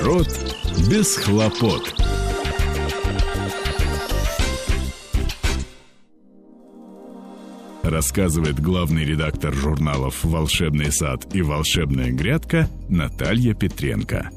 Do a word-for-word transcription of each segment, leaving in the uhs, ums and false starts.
Огород без хлопот. Рассказывает главный редактор журналов «Волшебный сад» и «Волшебная грядка» Наталья Петренко.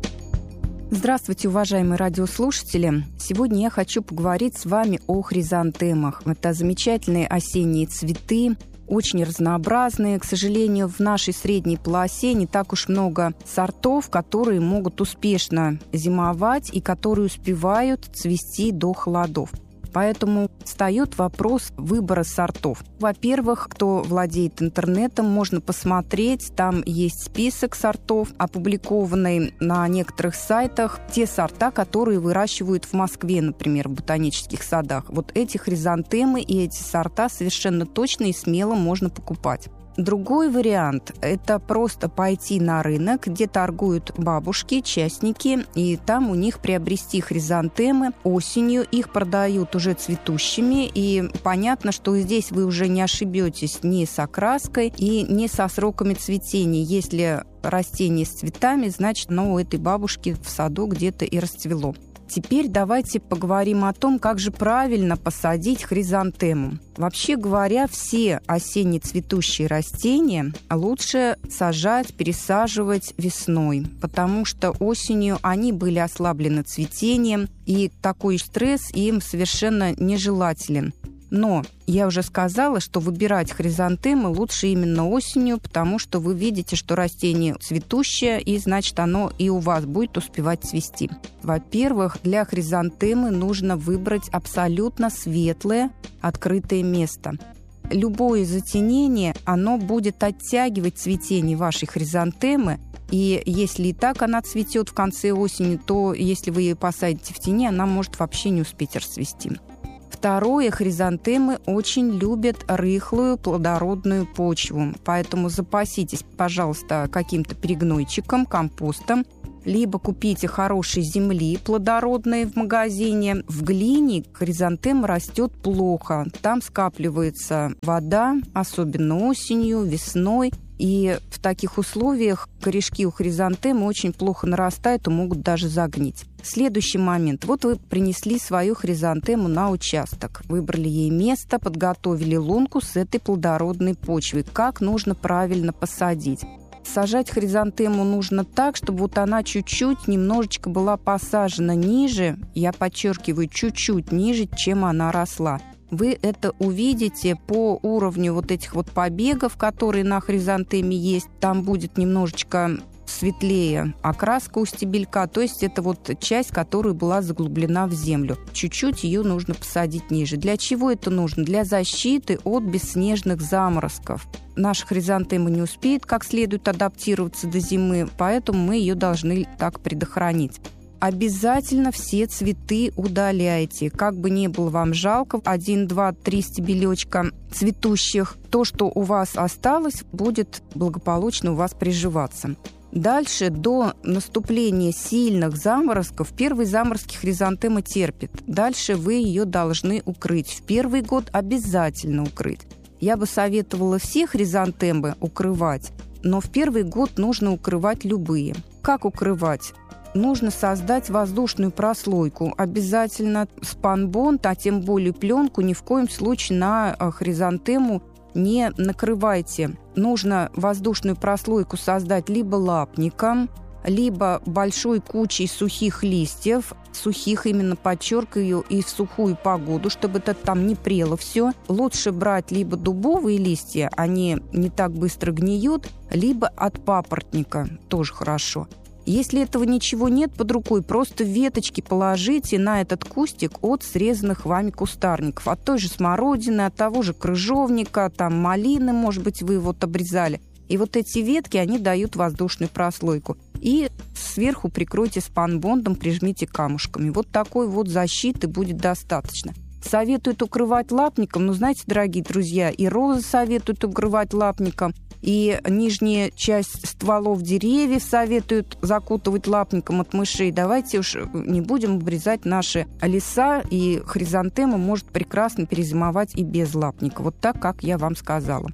Здравствуйте, уважаемые радиослушатели! Сегодня я хочу поговорить с вами о хризантемах. Это замечательные осенние цветы, очень разнообразные. К сожалению, в нашей средней полосе не так уж много сортов, которые могут успешно зимовать и которые успевают цвести до холодов. Поэтому встает вопрос выбора сортов. Во-первых, кто владеет интернетом, можно посмотреть, там есть список сортов, опубликованный на некоторых сайтах. Те сорта, которые выращивают в Москве, например, в ботанических садах. Вот эти хризантемы и эти сорта совершенно точно и смело можно покупать. Другой вариант – это просто пойти на рынок, где торгуют бабушки, частники, и там у них приобрести хризантемы осенью. Их продают уже цветущими, и понятно, что здесь вы уже не ошибетесь ни с окраской и ни со сроками цветения. Если растение с цветами, значит, оно у этой бабушки в саду где-то и расцвело. Теперь давайте поговорим о том, как же правильно посадить хризантему. Вообще говоря, все осенне-цветущие растения лучше сажать, пересаживать весной, потому что осенью они были ослаблены цветением, и такой стресс им совершенно нежелателен. Но я уже сказала, что выбирать хризантемы лучше именно осенью, потому что вы видите, что растение цветущее, и значит, оно и у вас будет успевать цвести. Во-первых, для хризантемы нужно выбрать абсолютно светлое, открытое место. Любое затенение, оно будет оттягивать цветение вашей хризантемы, и если и так она цветет в конце осени, то если вы ее посадите в тени, она может вообще не успеть расцвести. Второе, хризантемы очень любят рыхлую плодородную почву, поэтому запаситесь, пожалуйста, каким-то перегнойчиком, компостом, либо купите хорошей земли плодородной в магазине. В глине хризантема растет плохо, там скапливается вода, особенно осенью, весной. И в таких условиях корешки у хризантемы очень плохо нарастают и могут даже загнить. Следующий момент. Вот вы принесли свою хризантему на участок. Выбрали ей место, подготовили лунку с этой плодородной почвой. Как нужно правильно посадить? Сажать хризантему нужно так, чтобы вот она чуть-чуть, немножечко была посажена ниже, я подчеркиваю, чуть-чуть ниже, чем она росла. Вы это увидите по уровню вот этих вот побегов, которые на хризантеме есть. Там будет немножечко светлее окраска у стебелька, то есть это вот часть, которая была заглублена в землю. Чуть-чуть ее нужно посадить ниже. Для чего это нужно? Для защиты от бесснежных заморозков. Наша хризантема не успеет как следует адаптироваться до зимы, поэтому мы ее должны так предохранить. Обязательно все цветы удаляйте. Как бы ни было вам жалко, один, два, три стебелечка цветущих, то, что у вас осталось, будет благополучно у вас приживаться. Дальше, до наступления сильных заморозков, первые заморозки хризантема терпит. Дальше вы ее должны укрыть. В первый год обязательно укрыть. Я бы советовала все хризантемы укрывать, но в первый год нужно укрывать любые. Как укрывать? Нужно создать воздушную прослойку. Обязательно спанбонд, а тем более пленку, ни в коем случае на хризантему не накрывайте. Нужно воздушную прослойку создать либо лапником, либо большой кучей сухих листьев, сухих именно подчеркиваю, и в сухую погоду, чтобы это там не прело все. Лучше брать либо дубовые листья, они не так быстро гниют, либо от папоротника, тоже хорошо. Если этого ничего нет под рукой, просто веточки положите на этот кустик от срезанных вами кустарников. От той же смородины, от того же крыжовника, там малины, может быть, вы вот обрезали. И вот эти ветки, они дают воздушную прослойку. И сверху прикройте спанбондом, прижмите камушками. Вот такой вот защиты будет достаточно. Советуют укрывать лапником, но знаете, дорогие друзья, и розы советуют укрывать лапником, и нижняя часть стволов деревьев советуют закутывать лапником от мышей. Давайте уж не будем обрезать наши леса, и хризантема может прекрасно перезимовать и без лапника. Вот так, как я вам сказала.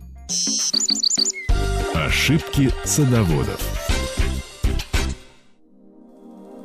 Ошибки садоводов.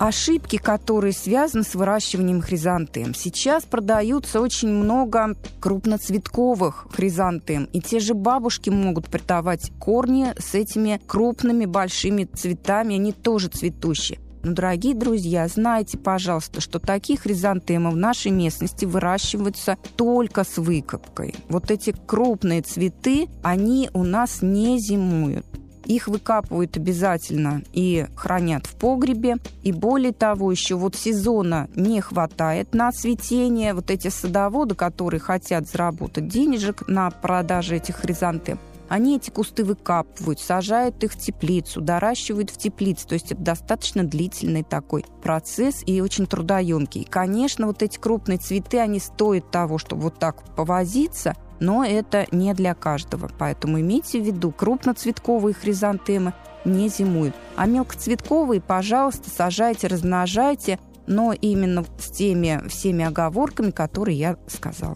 ошибки, которые связаны с выращиванием хризантем. Сейчас продаются очень много крупноцветковых хризантем, и те же бабушки могут придавать корни с этими крупными большими цветами, они тоже цветущие. Но, дорогие друзья, знайте, пожалуйста, что такие хризантемы в нашей местности выращиваются только с выкопкой. Вот эти крупные цветы, они у нас не зимуют. Их выкапывают обязательно и хранят в погребе. И более того, еще вот сезона не хватает на цветение. Вот эти садоводы, которые хотят заработать денежек на продаже этих хризантем, они эти кусты выкапывают, сажают их в теплицу, доращивают в теплице. То есть это достаточно длительный такой процесс и очень трудоемкий. И, конечно, вот эти крупные цветы, они стоят того, чтобы вот так повозиться, но это не для каждого. Поэтому имейте в виду, крупноцветковые хризантемы не зимуют. А мелкоцветковые, пожалуйста, сажайте, размножайте, но именно с теми всеми оговорками, которые я сказала.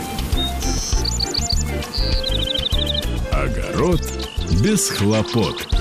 Огород без хлопот.